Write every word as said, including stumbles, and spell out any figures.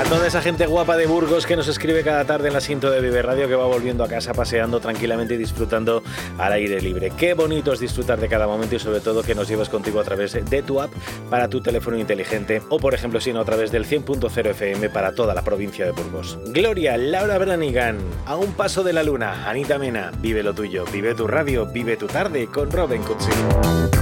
A toda esa gente guapa de Burgos que nos escribe cada tarde en la cinta de Vive Radio, que va volviendo a casa paseando tranquilamente y disfrutando al aire libre. Qué bonito es disfrutar de cada momento y sobre todo que nos lleves contigo a través de tu app para tu teléfono inteligente o, por ejemplo, si no, a través del cien punto cero F M para toda la provincia de Burgos. Gloria, Laura Branigan, A un paso de la luna, Anita Mena, vive lo tuyo, vive tu radio, vive tu tarde con Robin Cutsi.